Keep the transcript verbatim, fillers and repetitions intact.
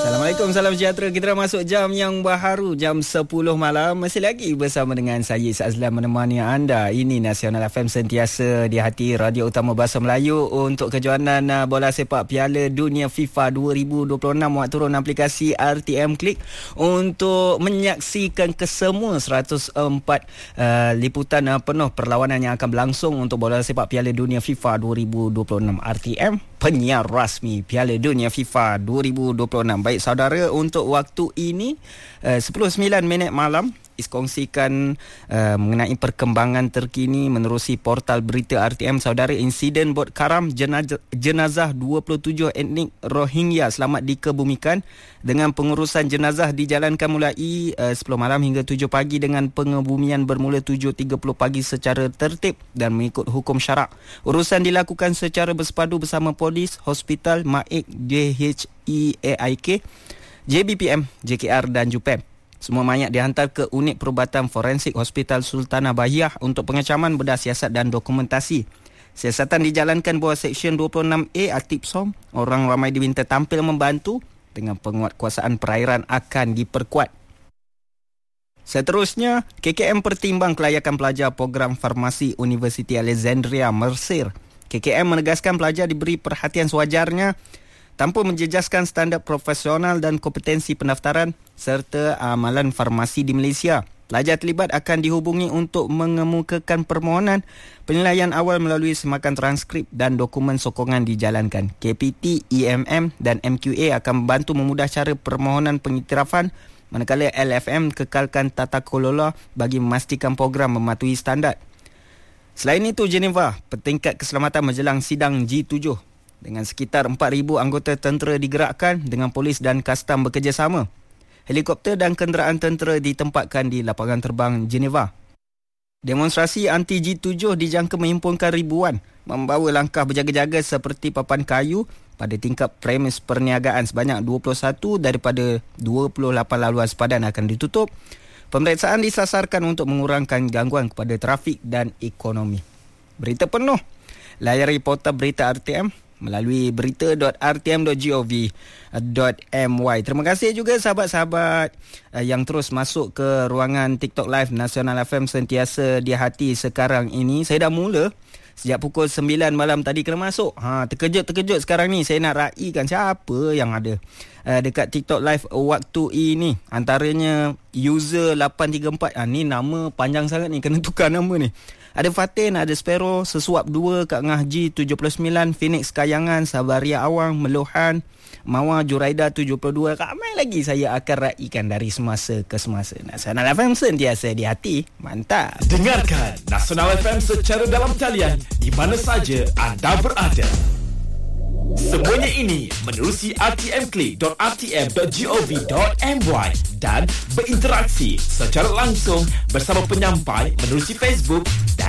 Assalamualaikum, salam sejahtera. Kita dah masuk jam yang baharu, jam sepuluh malam. Masih lagi bersama dengan saya, Azlan, menemani anda. Ini Nasional F M, sentiasa di hati radio utama Bahasa Melayu untuk kejohanan bola sepak Piala Dunia FIFA dua ribu dua puluh enam. Muat turun aplikasi R T M Klik untuk menyaksikan kesemua seratus empat uh, liputan uh, penuh perlawanan yang akan berlangsung untuk bola sepak Piala Dunia FIFA dua ribu dua puluh enam. R T M, penyiar rasmi Piala Dunia FIFA dua ribu dua puluh enam. Baik saudara, untuk waktu ini uh, sepuluh sembilan minit malam, kongsikan uh, mengenai perkembangan terkini menerusi portal berita R T M. Saudara, insiden bot karam jenazah, jenazah dua puluh tujuh etnik Rohingya selamat dikebumikan dengan pengurusan jenazah dijalankan mulai uh, sepuluh malam hingga tujuh pagi dengan pengebumian bermula tujuh tiga puluh pagi secara tertib dan mengikut hukum syarak. Urusan dilakukan secara bersepadu bersama polis, hospital, M A I K, J H E A I K, J B P M, J K R dan JUPEM. Semua mayat dihantar ke unit perubatan forensik Hospital Sultanah Bahiyah untuk pengecaman bedah siasat dan dokumentasi. Siasatan dijalankan bawah Seksyen dua puluh enam A Aktif S O M. Orang ramai diminta tampil membantu dengan penguatkuasaan perairan akan diperkuat. Seterusnya, K K M pertimbang kelayakan pelajar program farmasi Universiti Alexandria Mesir. K K M menegaskan pelajar diberi perhatian sewajarnya tanpa menjejaskan standard profesional dan kompetensi pendaftaran serta amalan farmasi di Malaysia. Pelajar terlibat akan dihubungi untuk mengemukakan permohonan. Penilaian awal melalui semakan transkrip dan dokumen sokongan dijalankan. K P T, E M M dan M Q A akan membantu memudah cara permohonan pengiktirafan, manakala L F M kekalkan tata kelola bagi memastikan program mematuhi standard. Selain itu, Geneva, petingkat keselamatan menjelang sidang G tujuh. Dengan sekitar empat ribu anggota tentera digerakkan dengan polis dan kastam bekerjasama. Helikopter dan kenderaan tentera ditempatkan di lapangan terbang Geneva. Demonstrasi anti G tujuh dijangka menghimpunkan ribuan, membawa langkah berjaga-jaga seperti papan kayu pada tingkap premis perniagaan. Sebanyak dua puluh satu daripada dua puluh lapan laluan sepadan akan ditutup. Pemeriksaan disasarkan untuk mengurangkan gangguan kepada trafik dan ekonomi. Berita penuh, layari portal berita R T M melalui berita dot r t m dot gov dot m y. Terima kasih juga sahabat-sahabat uh, yang terus masuk ke ruangan TikTok Live Nasional F M, sentiasa di hati sekarang ini. Saya dah mula sejak pukul sembilan malam tadi kena masuk. Ha, terkejut-terkejut sekarang ni saya nak raikan siapa yang ada uh, dekat TikTok Live waktu ini. Antaranya user lapan tiga empat. Ha, ni nama panjang sangat ni, kena tukar nama ni. Ada Fatin, ada Sparrow, Sesuap dua, Kak Ngah G tujuh puluh sembilan, Phoenix Kayangan, Sabaria Awang, Meluhan, Mawar Juraida tujuh puluh dua. Ramai lagi saya akan raikan dari semasa ke semasa. Nasional F M sentiasa di hati. Mantap. Dengarkan Nasional F M secara dalam talian di mana saja anda berada. Semuanya ini menerusi r t m klik dot r t m dot gov dot m y dan berinteraksi secara langsung bersama penyampai menerusi Facebook dan